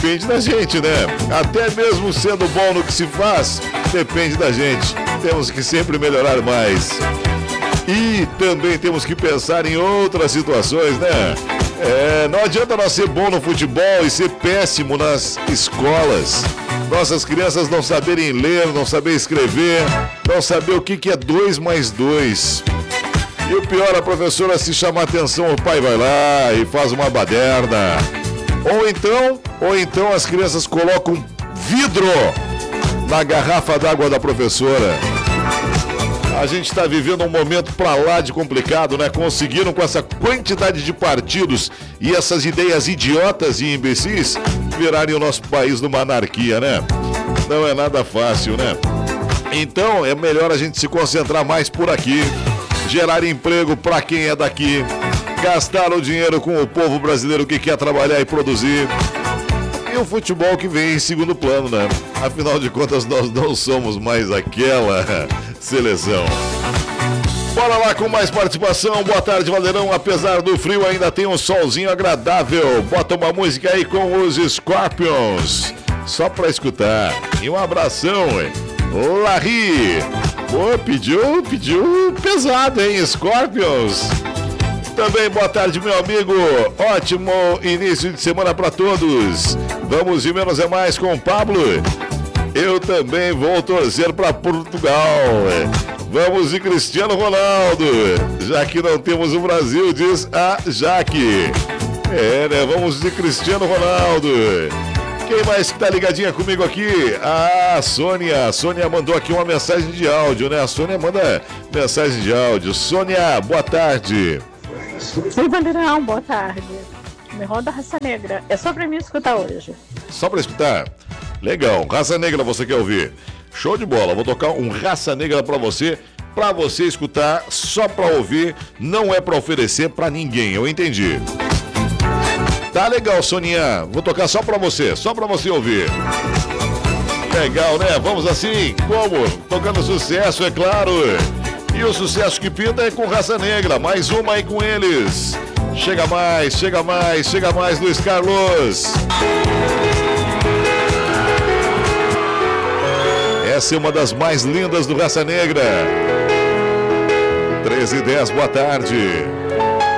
depende da gente, né? Até mesmo sendo bom no que se faz, depende da gente. Temos que sempre melhorar mais. E também temos que pensar em outras situações, né? Não adianta nós ser bom no futebol e ser péssimo nas escolas. Nossas crianças não saberem ler, não saber escrever, não saber o que é 2 mais 2. E o pior, a professora se chamar atenção, o pai vai lá e faz uma baderna. Ou então as crianças colocam vidro na garrafa d'água da professora. A gente está vivendo um momento pra lá de complicado, né? Conseguiram, com essa quantidade de partidos e essas ideias idiotas e imbecis, virarem o nosso país numa anarquia, né? Não é nada fácil, né? Então é melhor a gente se concentrar mais por aqui, gerar emprego para quem é daqui, gastar o dinheiro com o povo brasileiro que quer trabalhar e produzir. E o futebol que vem em segundo plano, né? Afinal de contas, nós não somos mais aquela seleção. Bora lá com mais participação. Boa tarde, Valdeirão. Apesar do frio, ainda tem um solzinho agradável. Bota uma música aí com os Scorpions, só pra escutar. E um abração, hein? Larry. Pô, pediu pesado, hein? Scorpions. Também boa tarde, meu amigo. Ótimo início de semana para todos. Vamos de menos é mais com o Pablo. Eu também vou torcer para Portugal. Vamos de Cristiano Ronaldo. Já que não temos o Brasil, diz a Jaque. Né? Vamos de Cristiano Ronaldo. Quem mais que tá ligadinha comigo aqui? A Sônia. A Sônia mandou aqui uma mensagem de áudio, né? A Sônia manda mensagem de áudio. Sônia, boa tarde. Oi, Valdeirão, boa tarde. Me roda Raça Negra. É só pra mim escutar hoje. Só pra escutar? Legal. Raça Negra você quer ouvir? Show de bola. Vou tocar um Raça Negra pra você escutar, só pra ouvir. Não é pra oferecer pra ninguém, eu entendi. Tá legal, Soninha. Vou tocar só pra você ouvir. Legal, né? Vamos assim, como? Tocando sucesso, é claro. E o sucesso que pinta é com Raça Negra. Mais uma aí com eles. Chega mais, Luiz Carlos. Essa é uma das mais lindas do Raça Negra. 13h10, boa tarde.